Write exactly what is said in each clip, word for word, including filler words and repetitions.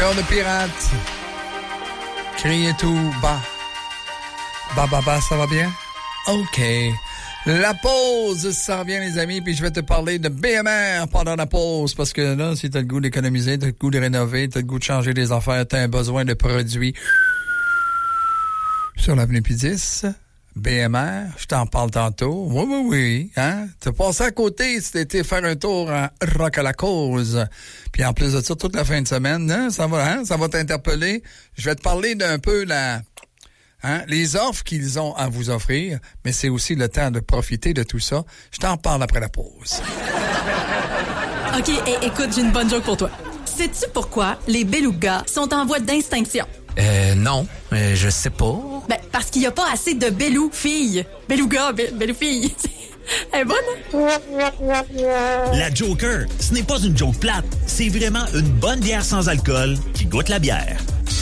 Cœur de pirate. Criez tout bas. Bas, bas, bas, ça va bien? OK. La pause, ça revient, les amis, puis je vais te parler de B M R pendant la pause, parce que là, si t'as le goût d'économiser, t'as le goût de rénover, t'as le goût de changer des affaires, t'as un besoin de produits sur l'avenue P dix, B M R, je t'en parle tantôt. Oui, oui, oui, hein? T'as passé à côté si t'étais faire un tour à Rock à la Cause. Puis en plus de ça, toute la fin de semaine, hein, ça va, hein, ça va t'interpeller. Je vais te parler d'un peu la... Hein, les offres qu'ils ont à vous offrir, mais c'est aussi le temps de profiter de tout ça. Je t'en parle après la pause. OK, hey, écoute, j'ai une bonne joke pour toi. Sais-tu pourquoi les belugas sont en voie d'extinction? Euh, non, euh, je sais pas. Ben, parce qu'il n'y a pas assez de belou-filles. Belugas, be- belou-filles. Elle est bonne, hein? La Joker, ce n'est pas une joke plate. C'est vraiment une bonne bière sans alcool qui goûte la bière.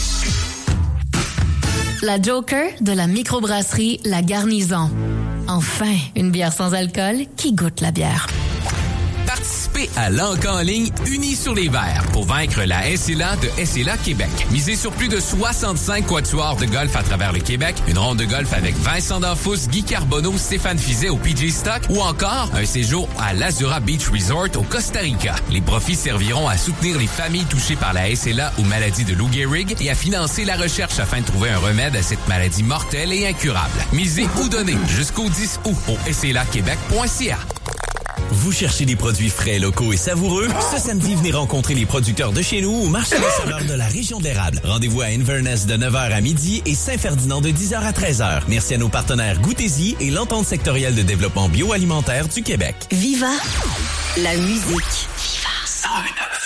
La Joker de la microbrasserie La Garnison. Enfin, une bière sans alcool qui goûte la bière. Participez à l'Encan en ligne Unis sur les verts pour vaincre la S L A de S L A Québec. Misez sur plus de soixante-cinq quatuors de golf à travers le Québec, une ronde de golf avec Vincent Danfous, Guy Carbonneau, Stéphane Fizet au P G Stock ou encore un séjour à l'Azura Beach Resort au Costa Rica. Les profits serviront à soutenir les familles touchées par la S L A ou maladie de Lou Gehrig et à financer la recherche afin de trouver un remède à cette maladie mortelle et incurable. Misez ou donnez jusqu'au dix août au s l a québec point c a. Vous cherchez des produits frais, locaux et savoureux? Ce samedi, venez rencontrer les producteurs de chez nous au marché des saveurs de la région d'Érable. Rendez-vous à Inverness de neuf heures à midi et Saint-Ferdinand de dix heures à treize heures. Merci à nos partenaires Goûtez-y et l'Entente sectorielle de développement bioalimentaire du Québec. Viva la musique. Viva cent neuf.